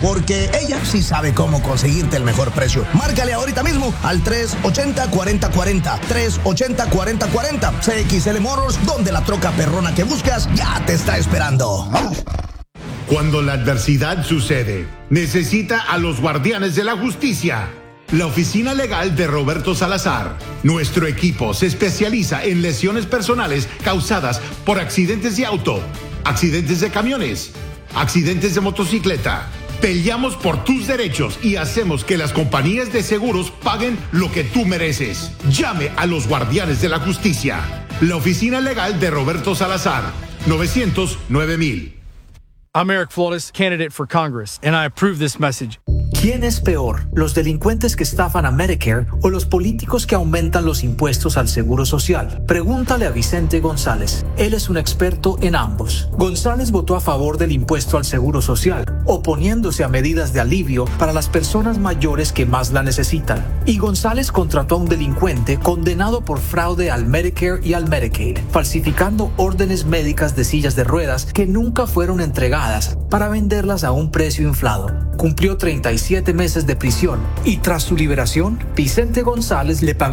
porque ella sí sabe cómo conseguirte el mejor precio. Márcale ahorita mismo al 380-4040. 380-4040. CXL Motors, donde la troca perrona que buscas ya te está esperando. Cuando la adversidad sucede, necesita a los guardianes de la justicia. La oficina legal de Roberto Salazar. Nuestro equipo se especializa en lesiones personales causadas por accidentes de auto, accidentes de camiones, accidentes de motocicleta. Peleamos por tus derechos y hacemos que las compañías de seguros paguen lo que tú mereces. Llame a los guardianes de la justicia. La oficina legal de Roberto Salazar. 900-9000. I'm Eric Flores, candidate for Congress, and I approve this message. ¿Quién es peor, los delincuentes que estafan a Medicare o los políticos que aumentan los impuestos al Seguro Social? Pregúntale a Vicente González. Él es un experto en ambos. González votó a favor del impuesto al Seguro Social, oponiéndose a medidas de alivio para las personas mayores que más la necesitan. Y González contrató a un delincuente condenado por fraude al Medicare y al Medicaid, falsificando órdenes médicas de sillas de ruedas que nunca fueron entregadas para venderlas a un precio inflado. Cumplió 37 meses de prisión y tras su liberación, Vicente González le pagó